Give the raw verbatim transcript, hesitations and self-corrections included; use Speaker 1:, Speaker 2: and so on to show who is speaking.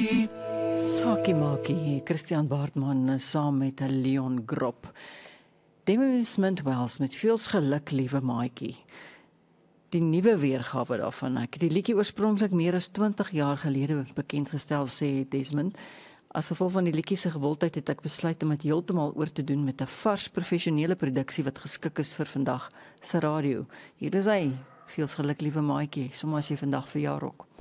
Speaker 1: Maatjie.
Speaker 2: Sakie Maakie, Christian Baartman saam met Leon Grop. Desmond Wells met veels geluk, liewe maatjie. Die nuwe weergawe daarvan, ek het die liedjie oorspronklik meer as twintig jaar gelede bekendgestel, sê Desmond. As gevolg van die liedjie se gewildheid het ek besluit om dit heeltemal oor te doen met 'n vars professionele produksie wat geskik is vir vandag se radio. Hier is hy, veels geluk, liewe maatjie, sommer as jy vandag verjaar ook.